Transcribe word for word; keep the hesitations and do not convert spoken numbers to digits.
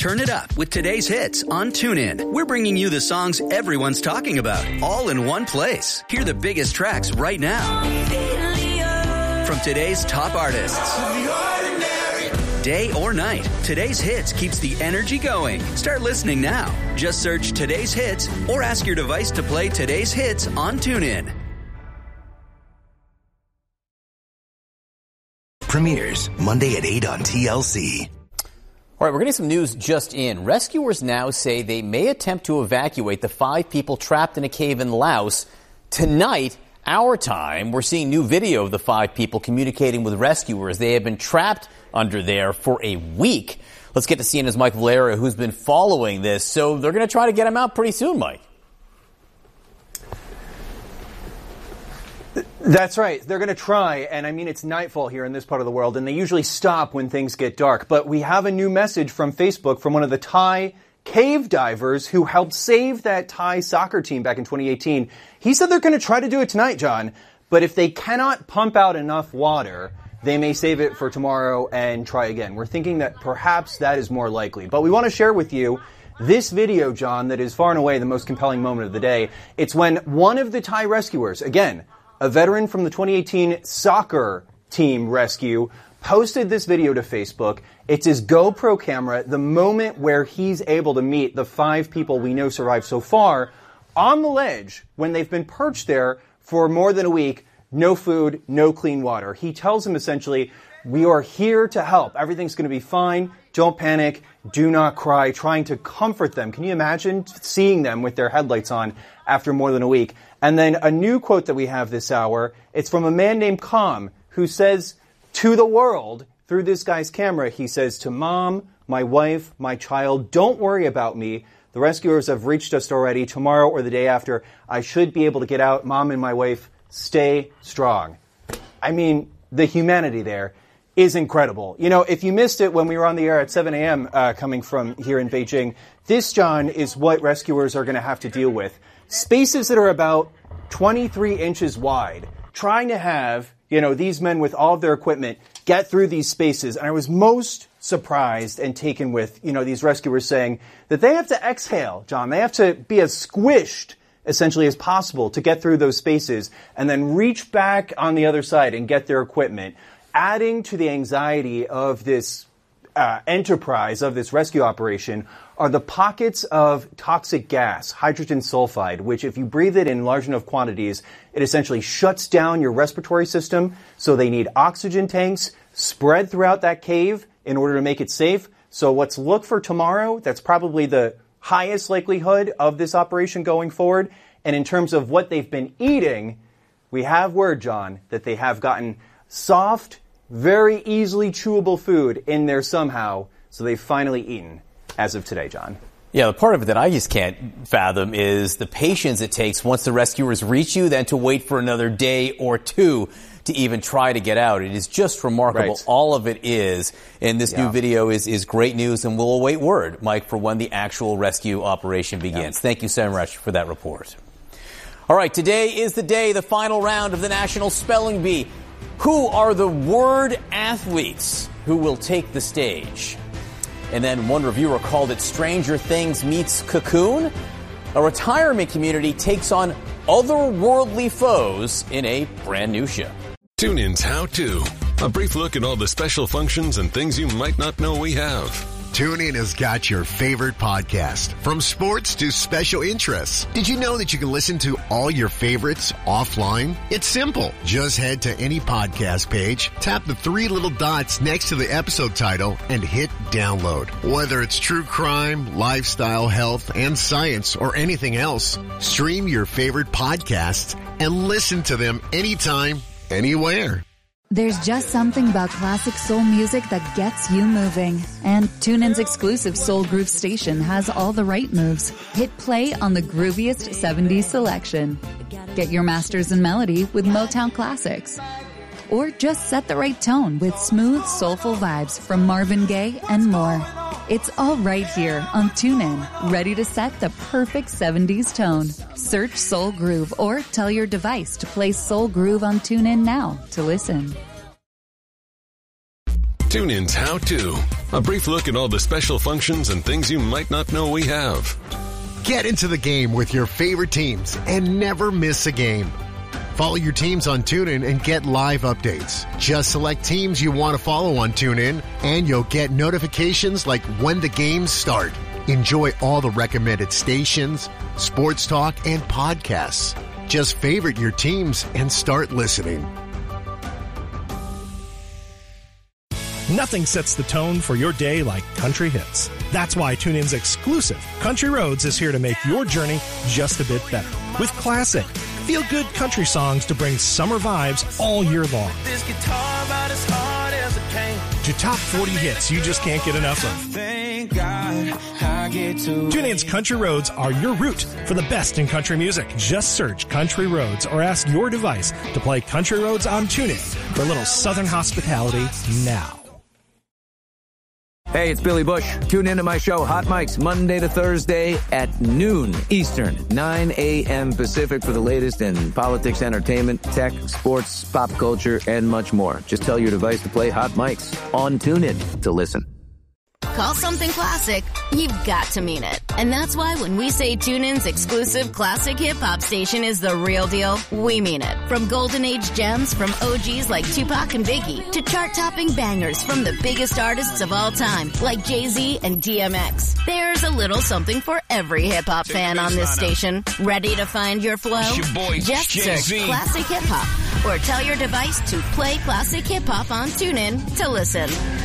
Turn it up with today's hits on TuneIn. We're bringing you the songs everyone's talking about, all in one place. Hear the biggest tracks right now from today's top artists. Day or night, today's hits keeps the energy going. Start listening now. Just search today's hits or ask your device to play today's hits on TuneIn. Premieres Monday at eight on T L C. All right, we're getting some news just in. Rescuers now say they may attempt to evacuate the five people trapped in a cave in Laos tonight, our time. We're seeing new video of the five people communicating with rescuers. They have been trapped under there for a week. Let's get to C N N's Mike Valerio, who's been following this. So they're going to try to get him out pretty soon, Mike. That's right. They're going to try, and I mean, it's nightfall here in this part of the world, and they usually stop when things get dark. But we have a new message from Facebook from one of the Thai cave divers who helped save that Thai soccer team back in twenty eighteen. He said they're going to try to do it tonight, John, but if they cannot pump out enough water, they may save it for tomorrow and try again. We're thinking that perhaps that is more likely. But we want to share with you this video, John, that is far and away the most compelling moment of the day. It's when one of the Thai rescuers, again, a veteran from the twenty eighteen soccer team rescue, posted this video to Facebook. It's his GoPro camera, the moment where he's able to meet the five people we know survived so far on the ledge when they've been perched there for more than a week, no food, no clean water. He tells them essentially, we are here to help. Everything's going to be fine. Don't panic. Do not cry. Trying to comfort them. Can you imagine seeing them with their headlights on after more than a week? And then a new quote that we have this hour, it's from a man named Kham, who says to the world, through this guy's camera, he says to mom, my wife, my child, don't worry about me. The rescuers have reached us already. Tomorrow or the day after, I should be able to get out. Mom and my wife, stay strong. I mean, the humanity there is incredible. You know, if you missed it when we were on the air at seven a.m. Uh, coming from here in Beijing, this, John, is what rescuers are going to have to deal with. Spaces that are about twenty-three inches wide, trying to have, you know, these men with all of their equipment get through these spaces. And I was most surprised and taken with, you know, these rescuers saying that they have to exhale, John. They have to be as squished, essentially, as possible to get through those spaces and then reach back on the other side and get their equipment, adding to the anxiety of this uh, enterprise, of this rescue operation, are the pockets of toxic gas, hydrogen sulfide, which if you breathe it in large enough quantities, it essentially shuts down your respiratory system. So they need oxygen tanks spread throughout that cave in order to make it safe. So let's look for tomorrow. That's probably the highest likelihood of this operation going forward. And in terms of what they've been eating, we have word, John, that they have gotten soft, very easily chewable food in there somehow. So they've finally eaten. As of today, John. Yeah, the part of it that I just can't fathom is the patience it takes once the rescuers reach you, then to wait for another day or two to even try to get out. It is just remarkable. Right. All of it is. And this yeah. new video is, is great news, and we'll await word, Mike, for when the actual rescue operation begins. Yeah. Thank you so much for that report. All right, today is the day, the final round of the National Spelling Bee. Who are the word athletes who will take the stage? And then one reviewer called it Stranger Things meets Cocoon. A retirement community takes on otherworldly foes in a brand new show. TuneIn's How To. A brief look at all the special functions and things you might not know we have. TuneIn has got your favorite podcast, from sports to special interests. Did you know that you can listen to all your favorites offline? It's simple. Just head to any podcast page, tap the three little dots next to the episode title, and hit download. Whether it's true crime, lifestyle, health, and science, or anything else, stream your favorite podcasts and listen to them anytime, anywhere. There's just something about classic soul music that gets you moving. And TuneIn's exclusive Soul Groove station has all the right moves. Hit play on the grooviest seventies selection. Get your masters in melody with Motown Classics. Or just set the right tone with smooth, soulful vibes from Marvin Gaye and more. It's all right here on TuneIn, ready to set the perfect seventies tone. Search Soul Groove or tell your device to play Soul Groove on TuneIn now to listen. TuneIn's How To. A brief look at all the special functions and things you might not know we have. Get into the game with your favorite teams and never miss a game. Follow your teams on TuneIn and get live updates. Just select teams you want to follow on TuneIn, and you'll get notifications like when the games start. Enjoy all the recommended stations, sports talk, and podcasts. Just favorite your teams and start listening. Nothing sets the tone for your day like country hits. That's why TuneIn's exclusive Country Roads is here to make your journey just a bit better. With classic, feel-good country songs to bring summer vibes all year long. This guitar about as hard as it came. To top forty hits you just can't get enough of. Thank God I get to TuneIn's Country Roads are your route for the best in country music. Just search Country Roads or ask your device to play Country Roads on TuneIn for a little southern hospitality now. Hey, it's Billy Bush. Tune into my show, Hot Mics, Monday to Thursday at noon Eastern, nine a.m. Pacific for the latest in politics, entertainment, tech, sports, pop culture, and much more. Just tell your device to play Hot Mics on TuneIn to listen. Call something classic, you've got to mean it. And that's why when we say TuneIn's exclusive classic hip-hop station is the real deal, we mean it. From golden age gems from O Gs like Tupac and Biggie to chart-topping bangers from the biggest artists of all time like Jay-Z and D M X. There's a little something for every hip-hop fan on this station. Ready to find your flow? Your boy, Just search Jay-Z. Classic Hip-Hop or tell your device to play Classic Hip-Hop on TuneIn to listen.